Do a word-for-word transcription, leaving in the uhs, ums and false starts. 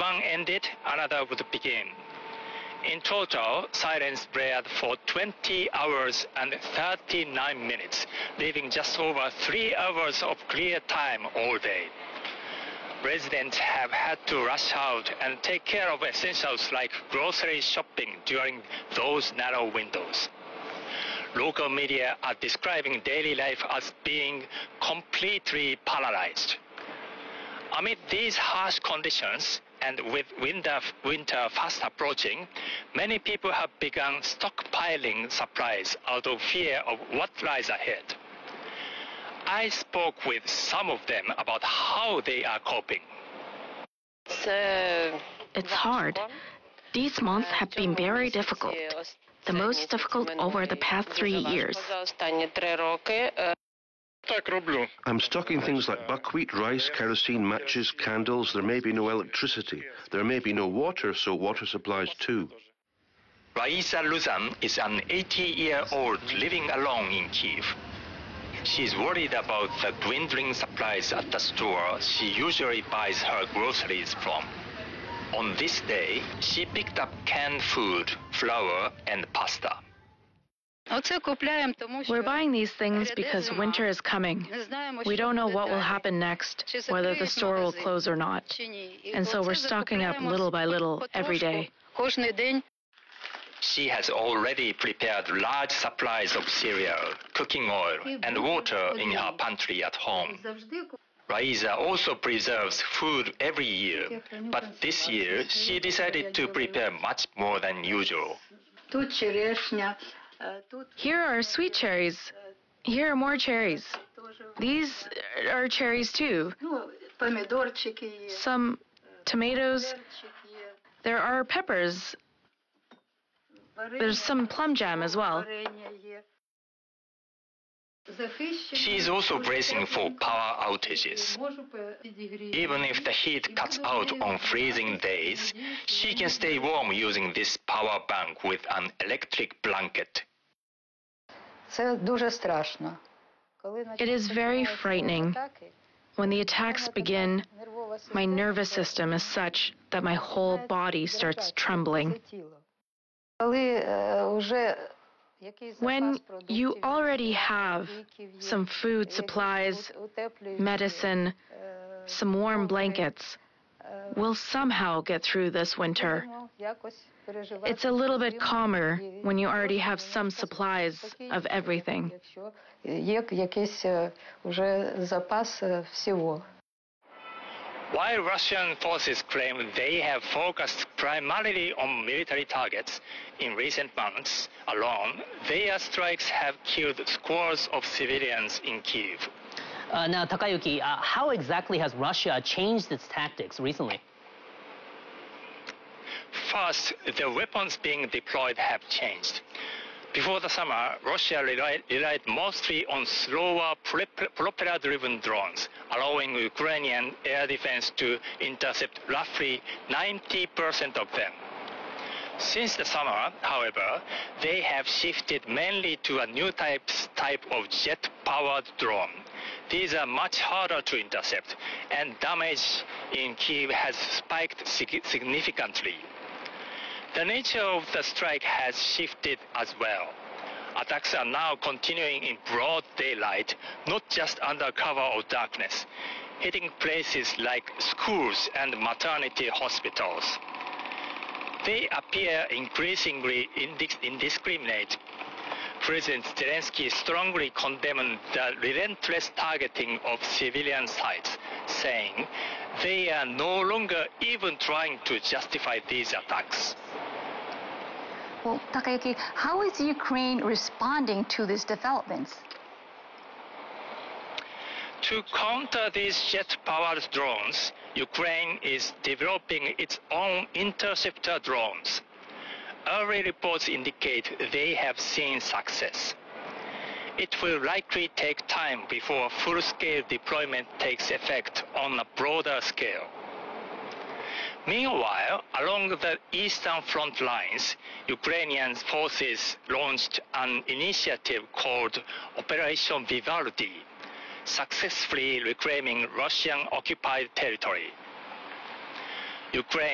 one ended, another would begin. In total, silence blared for twenty hours and thirty-nine minutes, leaving just over three hours of clear time all day. Residents have had to rush out and take care of essentials like grocery shopping during those narrow windows. Local media are describing daily life as being completely paralyzed. Amid these harsh conditions, and with winter, winter fast approaching, many people have begun stockpiling supplies out of fear of what lies ahead. I spoke with some of them about how they are coping. It's hard. These months have been very difficult, the most difficult over the past three years. I'm stocking things like buckwheat, rice, kerosene, matches, candles. There may be no electricity. There may be no water, so water supplies too. Raisa Luzan is an eighty-year-old living alone in Kyiv. She's worried about the dwindling supplies at the store she usually buys her groceries from. On this day, she picked up canned food, flour, and pasta. We're buying these things because winter is coming. We don't know what will happen next, whether the store will close or not. And so we're stocking up little by little every day. She has already prepared large supplies of cereal, cooking oil, and water in her pantry at home. Raisa also preserves food every year, but this year she decided to prepare much more than usual. Here are sweet cherries. Here are more cherries. These are cherries too. Some tomatoes. There are peppers. There's some plum jam as well. She is also bracing for power outages. Even if the heat cuts out on freezing days, she can stay warm using this power bank with an electric blanket. It is very frightening. When the attacks begin, my nervous system is such that my whole body starts trembling. When you already have some food supplies, medicine, some warm blankets, we'll somehow get through this winter. It's a little bit calmer when you already have some supplies of everything. While Russian forces claim they have focused primarily on military targets, in recent months alone, their strikes have killed scores of civilians in Kyiv. Uh, now, Takayuki, uh, how exactly has Russia changed its tactics recently? First, the weapons being deployed have changed. Before the summer, Russia relied, relied mostly on slower propeller-driven drones, allowing Ukrainian air defense to intercept roughly ninety percent of them. Since the summer, however, they have shifted mainly to a new type, type of jet-powered drone. These are much harder to intercept, and damage in Kyiv has spiked significantly. The nature of the strike has shifted as well. Attacks are now continuing in broad daylight, not just under cover of darkness, hitting places like schools and maternity hospitals. They appear increasingly indiscriminate. President Zelensky strongly condemned the relentless targeting of civilian sites, saying they are no longer even trying to justify these attacks. Well, Takayuki, how is Ukraine responding to these developments? To counter these jet-powered drones, Ukraine is developing its own interceptor drones. Early reports indicate they have seen success. It will likely take time before full-scale deployment takes effect on a broader scale. Meanwhile, along the eastern front lines, Ukrainian forces launched an initiative called Operation Vivaldi, successfully reclaiming Russian-occupied territory. Ukraine